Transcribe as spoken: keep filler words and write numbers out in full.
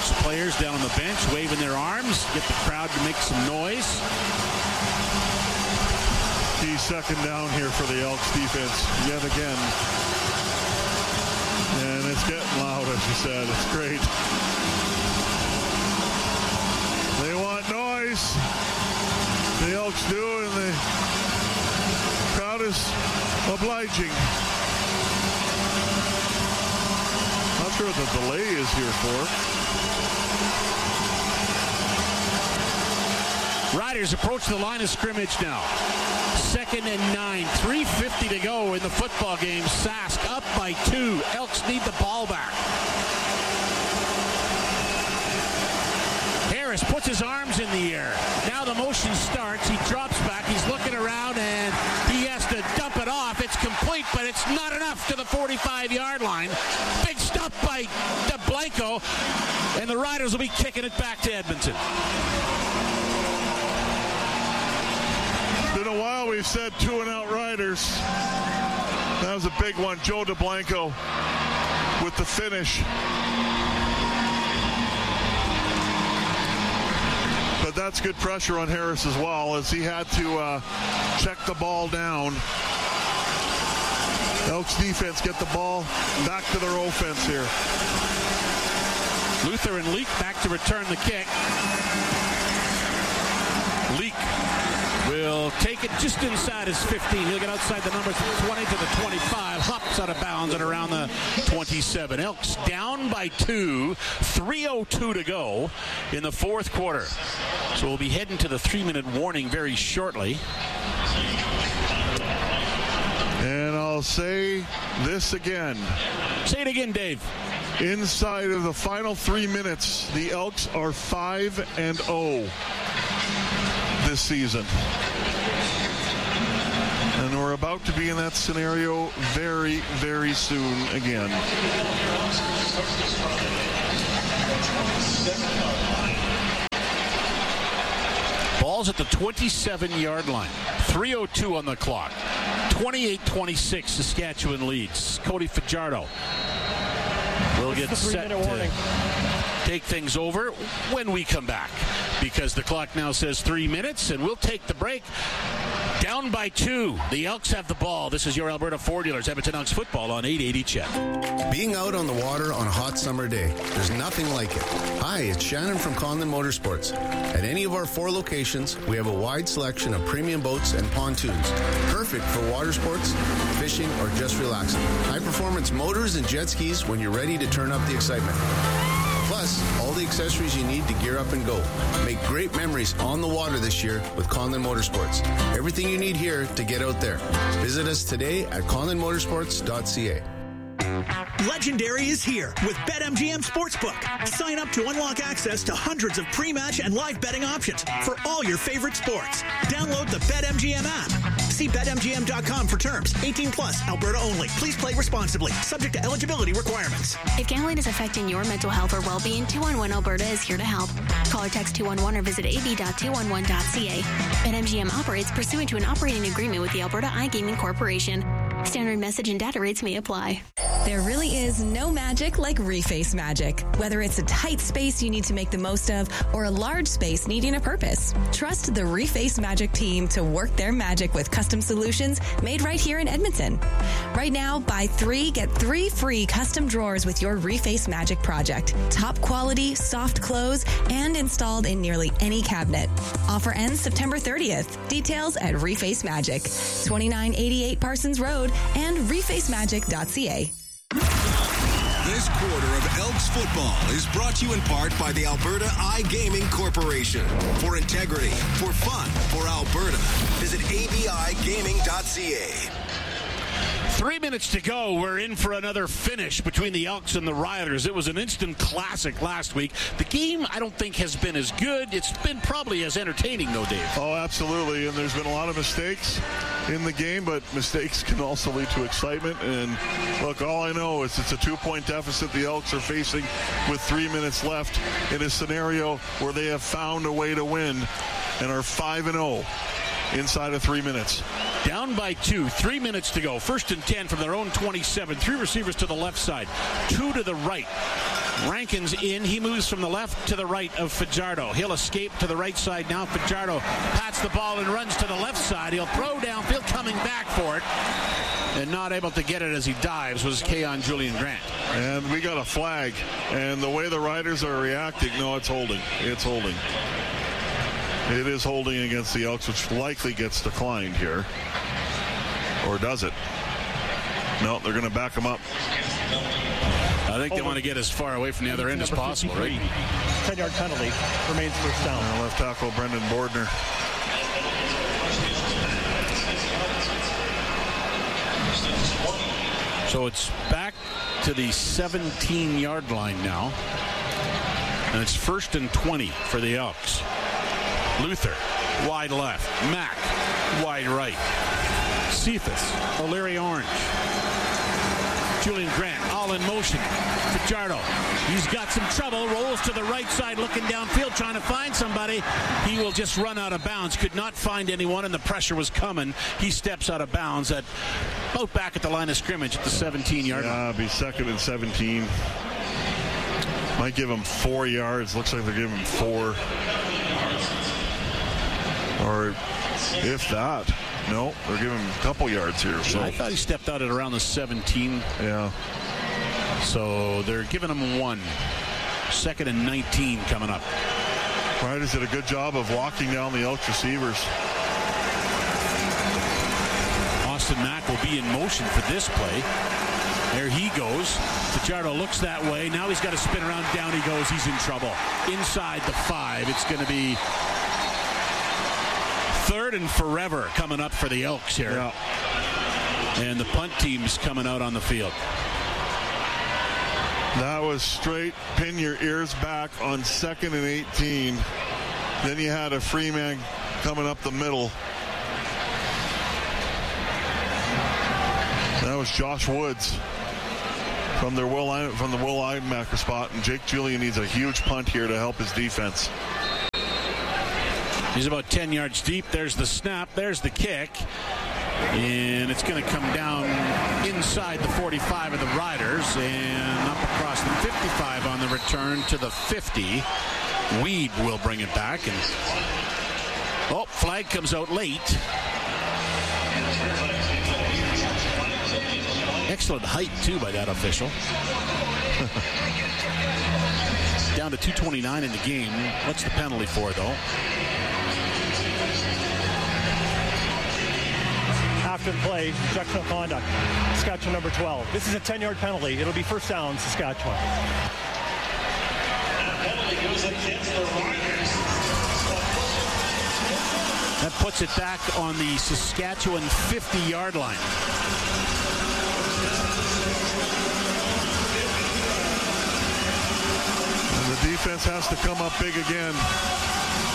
Elks players down on the bench waving their arms, get the crowd to make some noise. Key second down here for the Elks defense yet again. And it's getting loud, as you said. It's great. They want noise. The Elks do, and the crowd is obliging. Not sure what the delay is here for. Riders approach the line of scrimmage now. Second and nine. three fifty to go in the football game. Sask up by two. Elks need the ball back. Harris puts his arms in the air. Now the motion starts. He drops back. He's looking around, and he has to dump it off. It's complete, but it's not enough to the forty-five-yard line. Big stop by DeBlanco, and the Riders will be kicking it back to Edmonton. Been a while we've said two and out Riders. That was a big one. Joe DeBlanco with the finish. But that's good pressure on Harris as well, as he had to uh, check the ball down. Elks defense get the ball back to their offense here. Luther and Leak back to return the kick. Leak will take it just inside his fifteen. He'll get outside the numbers from twenty to the twenty-five. Hops out of bounds and around the twenty-seven. Elks down by two. three oh two to go in the fourth quarter. So we'll be heading to the three-minute warning very shortly. And I'll say this again. Say it again, Dave. Inside of the final three minutes, the Elks are five and oh this season. And we're about to be in that scenario very, very soon again. Ball's at the twenty-seven-yard line. three oh two on the clock. twenty-eight twenty-six, Saskatchewan leads. Cody Fajardo will get set to take things over when we come back, because the clock now says three minutes, and we'll take the break. Down by two. The Elks have the ball. This is your Alberta Ford Dealers, Edmonton Elks football on eight eighty C H E T. Being out on the water on a hot summer day, there's nothing like it. Hi, it's Shannon from Conlon Motorsports. At any of our four locations, we have a wide selection of premium boats and pontoons, perfect for water sports, fishing, or just relaxing. High-performance motors and jet skis when you're ready to turn up the excitement. Plus, all the accessories you need to gear up and go. Make great memories on the water this year with Conlon Motorsports. Everything you need here to get out there. Visit us today at conlon motorsports dot c a. Legendary is here with BetMGM Sportsbook. Sign up to unlock access to hundreds of pre-match and live betting options for all your favorite sports. Download the BetMGM app. See bet M G M dot com for terms. eighteen plus, Alberta only. Please play responsibly. Subject to eligibility requirements. If gambling is affecting your mental health or well-being, two one one Alberta is here to help. Call or text two one one or visit a b dot two one one dot c a. BetMGM operates pursuant to an operating agreement with the Alberta iGaming Corporation. Standard message and data rates may apply. There really is no magic like Reface magic. Whether it's a tight space you need to make the most of or a large space needing a purpose, trust the Reface Magic team to work their magic with custom solutions made right here in Edmonton. Right now, buy three, get three free custom drawers with your Reface Magic project. Top quality, soft close, and installed in nearly any cabinet. Offer ends September thirtieth. Details at Reface Magic, twenty-nine eighty-eight Parsons Road and reface magic dot c a. This quarter of Elks football is brought to you in part by the Alberta iGaming Corporation. For integrity, for fun, for Alberta. Visit a b i gaming dot c a. Three minutes to go. We're in for another finish between the Elks and the Riders. It was an instant classic last week. The game, I don't think, has been as good. It's been probably as entertaining, though, Dave. Oh, absolutely. And there's been a lot of mistakes in the game, but mistakes can also lead to excitement. And look, all I know is it's a two-point deficit the Elks are facing with three minutes left in a scenario where they have found a way to win and are five and oh inside of three minutes. Down by two, three minutes to go. First and ten from their own twenty-seven. Three receivers to the left side, two to the right. Rankin's in. He moves from the left to the right of Fajardo. He'll escape to the right side now. Fajardo pats the ball and runs to the left side. He'll throw downfield, coming back for it. And not able to get it as he dives was Keon Julian Grant. And we got a flag. And the way the Riders are reacting, no, it's holding. It's holding. It is holding against the Elks, which likely gets declined here. Or does it? No, they're going to back him up. I think they want to get as far away from the other end as possible, right? ten-yard penalty remains first down. And left tackle Brendan Bordner. So it's back to the seventeen-yard line now. And it's first and twenty for the Elks. Luther, wide left. Mack, wide right. Cephas, O'Leary Orange. Julian Grant, all in motion. Fajardo, he's got some trouble, rolls to the right side, looking downfield, trying to find somebody. He will just run out of bounds, could not find anyone, and the pressure was coming. He steps out of bounds at about back at the line of scrimmage at the seventeen-yard line. Yeah, it'll be second and seventeen. Might give him four yards. Looks like they're giving him four. Or if that. No, they're giving him a couple yards here. So I thought he stepped out at around the seventeen. Yeah. So they're giving him one. Second and nineteen coming up. Riders did a good job of locking down the Elks receivers. Austin Mack will be in motion for this play. There he goes. Fajardo looks that way. Now he's got to spin around. Down he goes. He's in trouble. Inside the five. It's going to be third and forever coming up for the Elks here. Yeah. And the punt team's coming out on the field. That was straight pin your ears back on second and eighteen. Then you had a free man coming up the middle. That was Josh Woods from their Will from the Will Eidenmacher spot, and Jake Julian needs a huge punt here to help his defense. He's about ten yards deep. There's the snap. There's the kick. And it's going to come down inside the forty-five of the Riders and up across the fifty-five on the return to the fifty. Weed will bring it back. And oh, flag comes out late. Excellent height, too, by that official. Down to two twenty-nine in the game. What's the penalty for, though? After the play, objection of conduct. Saskatchewan number twelve. This is a ten-yard penalty. It'll be first down, Saskatchewan. That puts it back on the Saskatchewan fifty-yard line. And the defense has to come up big again.